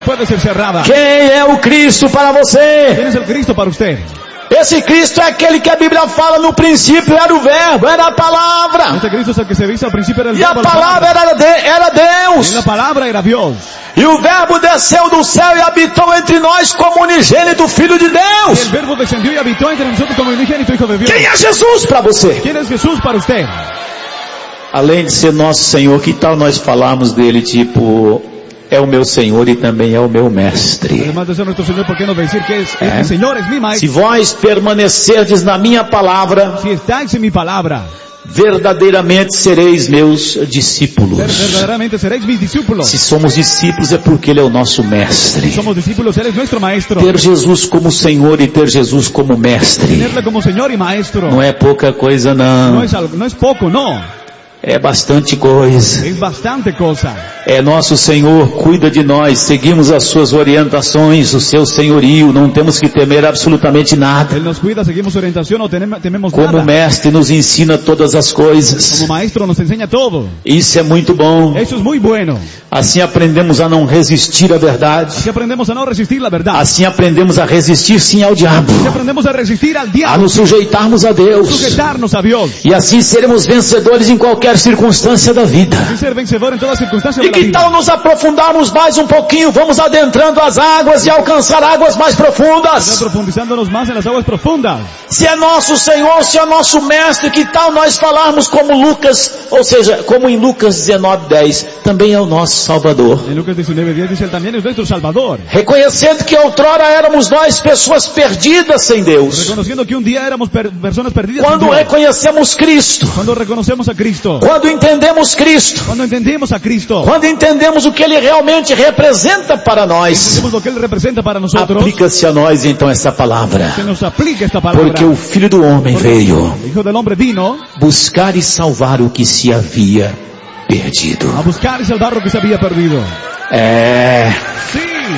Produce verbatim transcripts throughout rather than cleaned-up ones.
Puede ser cerrada. Quem é o Cristo para você? ¿Quién es el Cristo para usted? Esse Cristo é aquele que a Bíblia fala no princípio era o verbo, era a palavra. Este Cristo es el que se dice al principio era el E a verbo, la palavra era, de, era Y Deus. la palabra era Dios. E o verbo desceu do céu e habitou entre nós como unigênito Filho de Y el Deus. verbo descendió y habitó entre nosotros como unigénito Hijo de Dios. Quem é Jesus para você? ¿Quién es Jesús para usted? Além de ser nosso Senhor, que tal nós falarmos dele tipo, é o meu Senhor e também é o meu mestre? Además de ser nuestro Señor, ¿por qué no decir que es, es ¿Eh? mi Señor, es mi Se maestro? vós permanecerdes na minha palavra, Si estáis en mi palabra, verdadeiramente sereis meus discípulos. verdaderamente seréis mis discípulos. Se somos discípulos é porque ele é o nosso mestre. Si somos discípulos, Él es nuestro maestro. Ter Jesus como Senhor e ter Jesus como mestre Tenerle como Señor y maestro não é pouca coisa no não. es, algo, no es poco, no. É bastante coisa. Es bastante cosa. É nosso Senhor, cuida de nós, seguimos as suas orientações, o seu senhorio, não temos que temer absolutamente nada. Él nos cuida, seguimos su orientación, no tenemos, tememos Como nada. mestre nos ensina todas as coisas. Como maestro nos enseña todo. Isso é muito bom. Eso es muy bueno. Assim aprendemos a não resistir à verdade. Así aprendemos a no resistir la verdad. Assim aprendemos a resistir sim ao diabo. Así aprendemos a resistir al A diablo. nos sujeitarmos a Deus. Sujetarnos a Dios. E assim seremos vencedores em qualquer circunstância da vida. Y ser vencedor en todas circunstancias E de la que vida. tal nos aprofundarmos mais um pouquinho? Vamos adentrando as águas e alcançar águas mais Estar profundas. profundizándonos más en las aguas profundas. Se é nosso Senhor, se é nosso mestre, que tal nós falarmos como Lucas, ou seja, como em Lucas dezenove, dez, também é o nosso Salvador. En Lucas diecinueve diez dice, Él también es nuestro Salvador. Reconhecendo que outrora éramos nós pessoas perdidas sem Deus. Reconociendo que un día éramos per- personas perdidas en Quando Dios. reconhecemos Cristo, Cuando reconocemos a Cristo. quando entendemos Cristo, Cuando entendemos a Cristo. quando entendemos o que Ele realmente representa para nós, Entendemos lo que Él representa para nosotros. aplica-se a nós então essa palavra. Que nos aplique esta palabra. Porque o Filho do Homem Porque veio el Hijo del Hombre vino buscar e salvar o que se havia perdido. a buscar y salvar lo que se había perdido. É, Sí,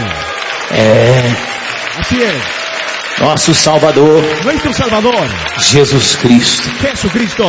é, así es. nosso Salvador, Nuestro Salvador, Jesus Cristo. Jesucristo.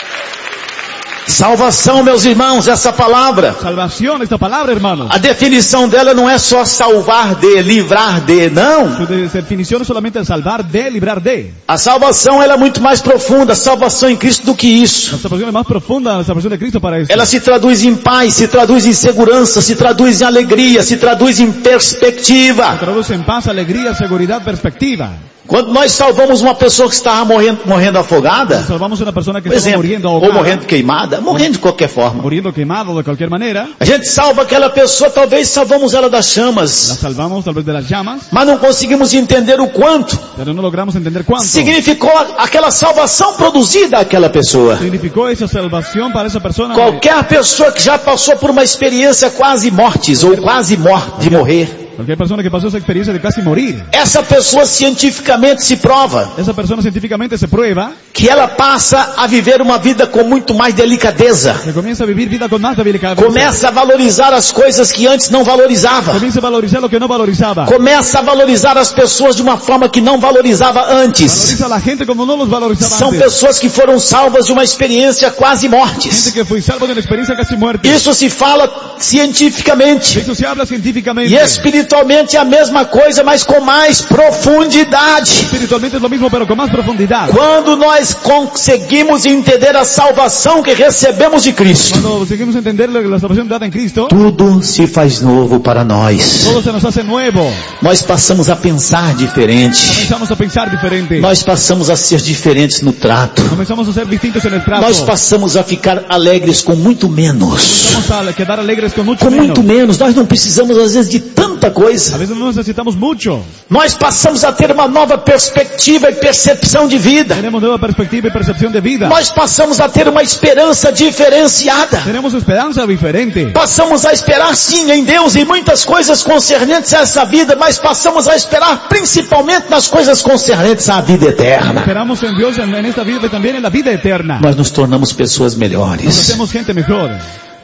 Salvação, meus irmãos, essa palavra, Salvación, esta palabra, hermanos. a definição dela não é só salvar de, livrar de, não. Su de- definición es solamente salvar de, librar de. A salvação ela é muito mais profunda, a salvação em Cristo do que isso. La salvación es más profunda, la salvación de Cristo para esto. Ela se traduz em paz, se traduz em segurança, se traduz em alegria, se traduz em perspectiva. Traduce en paz, alegría, seguridad, perspectiva. Quando nós salvamos uma pessoa que estava morrendo, morrendo afogada, Salvamos a una persona que por estaba exemplo, muriendo ou ahogada, morrendo queimada, morrendo de qualquer forma. muriendo quemado de cualquier manera. A gente salva aquela pessoa, talvez salvamos ela das La chamas, salvamos tal vez de las llamas, mas não conseguimos entender o quanto pero no logramos entender cuánto significou aquela salvação produzida àquela pessoa. significó esa salvación para esa persona. Qualquer pessoa que já passou por uma experiência quase mortes ou quase mor- de morrer, Cualquier persona que pasó esa experiencia de casi morir, essa pessoa cientificamente se prova esa persona científicamente se prueba que ela passa a viver uma vida com muito mais delicadeza. que comienza a vivir vida con más debilidad. Começa a valorizar as coisas que antes não valorizava. Comienza a valorizar lo que no valorizaba. Começa a valorizar as pessoas de uma forma que não valorizava antes. Valoriza a la gente como no los valorizaba São antes. pessoas que foram salvas de uma experiência quase Gente mortes. que fue salvo de una experiencia casi muerte. Isso se fala cientificamente. Eso se habla científicamente. E espiritualmente é a mesma coisa, mas com mais profundidade. Espiritualmente es lo mismo, pero con más profundidad. Quando nós conseguimos entender a salvação que recebemos de Cristo, Cuando conseguimos entender lo que la salvación dada en Cristo, tudo se faz novo para nós. todo se nos hace nuevo. Nós passamos a pensar diferente. Comenzamos a pensar diferente. Nós passamos a ser diferentes no trato. Comenzamos a ser distintos en el trato. Nós passamos a ficar alegres com muito menos. Comenzamos a quedar alegres con mucho Com menos. muito menos. Nós não precisamos às vezes de tanta A coisa. veces no necesitamos mucho. Nós passamos a ter uma nova perspectiva e percepção de vida. Tenemos nueva perspectiva y percepción de vida. Nós passamos a ter uma esperança diferenciada. Tenemos esperanza diferente. Passamos a esperar sim em Deus em muitas coisas concernentes a essa vida, mas passamos a esperar principalmente nas coisas concernentes à vida eterna. Esperamos en Dios en, en esta vida y también en la vida eterna. Nós nos tornamos pessoas Nos melhores. hacemos gente mejor.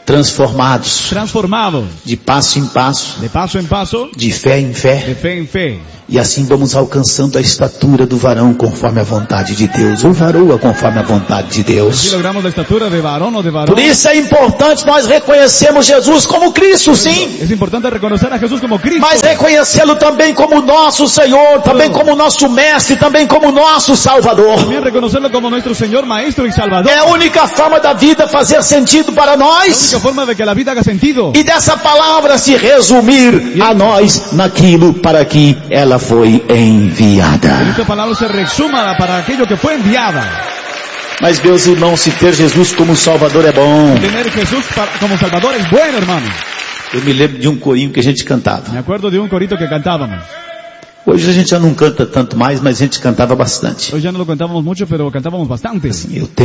transformados, transformados, de passo em passo, de paso en paso, de fé em fé, de fe en fe. e assim vamos alcançando a estatura do varão conforme a vontade de Deus, ou varoa conforme a vontade de Si Deus. logramos la estatura de varón o de varón. Por isso é importante nós reconhecermos Jesus como Cristo, sim, Es importante reconocer a Jesús como Cristo. mas reconhecê-lo também como nosso Senhor, também como nosso Mestre, também como nosso Salvador. También reconocerlo como nuestro Señor, Maestro y Salvador. É a única forma da vida fazer sentido para La nós, única forma de que la vida haga sentido. e dessa palavra se resumir a nós naquilo para que ela foi enviada. Esta palabra se resuma para aquello que fue enviada. Mas, meus irmãos, se ter Jesus como Salvador é bom. Tener Jesús para- como Salvador es bueno, hermano. Eu me lembro de um corinho que a gente cantava. Me acuerdo de un corito que cantábamos. Hoje a gente já não canta tanto mais, mas a gente cantava bastante. Hoy ya no lo cantábamos mucho, pero cantábamos bastante. Eu tenho